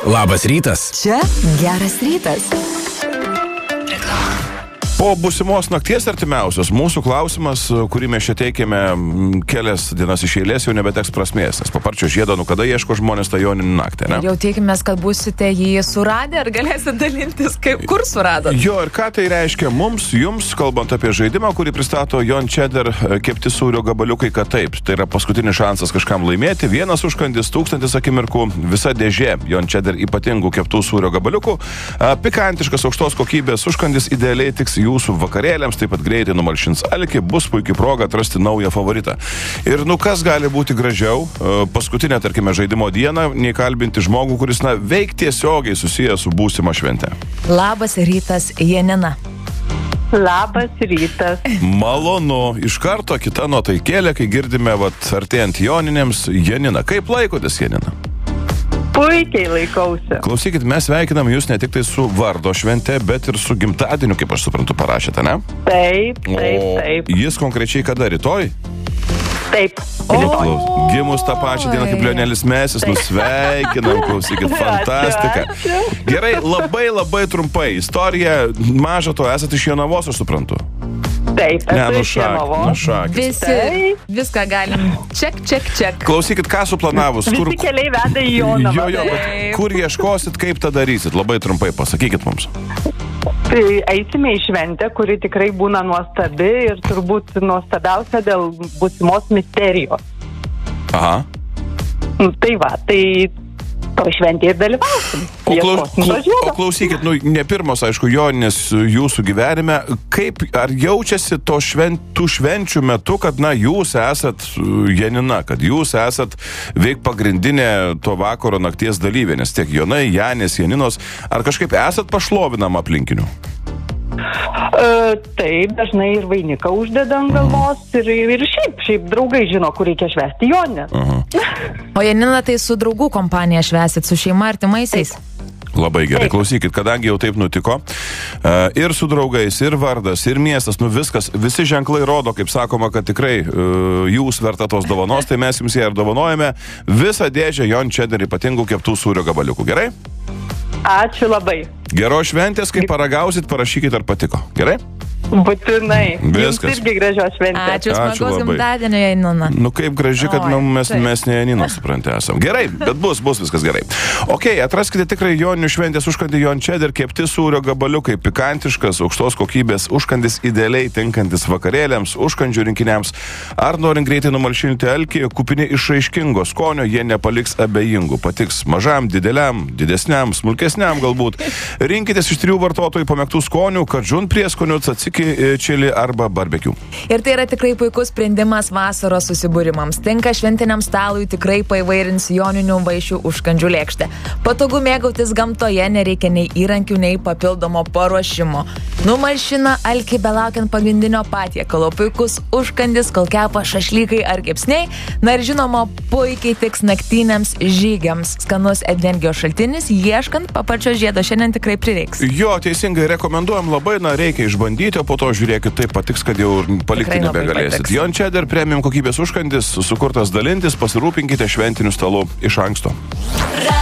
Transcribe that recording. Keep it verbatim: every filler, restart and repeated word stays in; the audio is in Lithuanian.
Labas rytas. Čia geras rytas. Po būsimos nakties artimiausios mūsų klausimas, kurį mes čia teikėme kelias dienas iš eilės, jau nebeteks prasmės, nes paparčio žiedo, nu kada ieško žmonės tą joninį naktį, ne? Jau tikimės, kad būsite jį suradę ir galėsite dalintis, kaip, kur suradot. Jo, ir ką tai reiškia mums, jums, kalbant apie žaidimą, kurį pristato Jon Cheddar kepti sūrio gabaliukai, kad taip, tai yra paskutinis šansas kažkam laimėti, vienas užkandis, tūkstantis akimirkų, visa dėžė Jon Cheddar ypatingų keptų sūrio gabaliukų, pikantiškas aukštos kokybės užkandis idealiai tiks jūsų vakarėliams, taip pat greitai numalšins alkį, bus puikiai proga atrasti naują favoritą. Ir nu kas gali būti gražiau, paskutinę, tarkime, žaidimo dieną, nei kalbinti žmogų, kuris, na, veik tiesiogiai susijęs su būsima švente. Labas rytas, Janina. Labas rytas. Malonu. Iš karto kita nuotaikėlė, kai girdime, vat, artėjant joninėms, Janina. Kaip laikotės, Janina? Puikiai laikausi. Klausykit, mes sveikinam jūs ne tik tai su vardo švente, bet ir su gimtadieniu, kaip aš suprantu, parašėte, ne? Taip, taip, taip. O jis konkrečiai kada? Rytoj? Taip. O, gimus tą pačią dieną kaip Lionelis Mesis, nusveikinam, klausykit, fantastika. Gerai, labai labai trumpai. Istorija, maža to, esate iš Jonavos, aš suprantu. Taip, ne, esu iš Jonavos. nušakit. Visi, Taip. viską galim. Ček, ček, ček. Klausykit, ką suplanavus? Kur, Visi keliai veda į Jonavą. jo, jo, bet Taip. kur ieškosit, kaip tą darysit? Labai trumpai pasakykit mums. Tai eisime į šventę, kuri tikrai būna nuostabi ir turbūt nuostabiausia dėl būsimos misterijos. Aha. Nu, tai va, tai to šventėje ir dalyvausim. O, klaus, Ieškosim to klau, o žiedo. klausykit, nu, ne pirmos, aišku, joninės jūsų gyvenime, kaip, ar jaučiasi to švent, tų švenčių metu, kad, na, jūs esat Janina, kad jūs esat veik pagrindinė to vakaro nakties dalyvė, nes tiek Jonai, Janės, Janinos, ar kažkaip esat pašlovinam aplinkinių? E, taip, dažnai ir vainiką uždeda ant galvos ir, ir šiaip, šiaip draugai žino, kur reikia švęsti joninę. O Janina, tai su draugų kompanija švęsit, su šeima artimaisiais? Labai gerai, Taip. klausykit, kadangi jau taip nutiko, e, ir su draugais, ir vardas, ir miestas, nu viskas, visi ženklai rodo, kaip sakoma, kad tikrai e, jūs verta tos dovanos, tai mes jums ją ir dovanojame visą dėžę Jon Cheddar ypatingų keptų sūrio gabaliukų, gerai? Ačiū labai. Geros šventės, kai paragausit, parašykit, ar patiko, gerai? Būtinai. Viskas. Jums irgi gražios šventės. Ačiū, Ačiū smagaus labai. gimtadienio, Janina. Nu kaip graži, kad Oi, nu, mes, taip. mes ne Janina, supranti, esam. Gerai, bet bus, bus viskas gerai. Ok, atraskite tikrai joninių šventės užkandį Jon Cheddar, kepti sūrio gabaliukai, pikantiškas, aukštos kokybės užkandis, idealiai tinkantis vakarėliams, užkandžių rinkiniams, ar norint greitai numalšinti alkį, kupini išraiškingo skonio, jie nepaliks abejingų, patiks mažam, dideliam, didesniam, smulkesniam galbūt. Rinkitės iš trijų vartotojų pamėgtų skonių, kadžun prieskonių, tzatziki, čili arba barbecue. Ir tai yra tikrai puikus sprendimas vasaros susibūrimams. Tinka šventiniam stalui, tikrai paįvairins joninių vaišių užkandžių lėkštę. Patogu mėgautis gamtoje, nereikia nei įrankių, nei papildomo paruošimo. Numalšina alkį belaukiant pagrindinio patiekalo. Puikus užkandis, kol kepa šašlykai ar kepsniai. Na ir žinoma, puikiai tiks naktiniams žygiams. Skanus energijos šaltinis, ieškant paparčio žiedo, šiandien tikrai prireiks. Jo, teisingai rekomenduojam labai, na, reikia išbandyti, o po to žiūrėkit, taip patiks, kad jau palikti Tikrai labai nebegalėsit. patiks. Jon Cheddar premium kokybės užkandis, sukurtas dalintis, pasirūpinkite šventiniu stalu iš anksto.